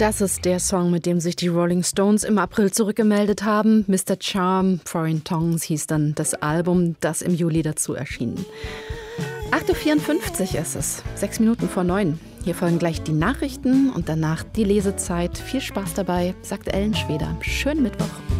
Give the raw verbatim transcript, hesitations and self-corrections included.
Das ist der Song, mit dem sich die Rolling Stones im April zurückgemeldet haben. Mister Charm, Foreign Tongues hieß dann das Album, das im Juli dazu erschien. acht Uhr vierundfünfzig ist es, sechs Minuten vor neun. Hier folgen gleich die Nachrichten und danach die Lesezeit. Viel Spaß dabei, sagt Ellen Schweder. Schönen Mittwoch.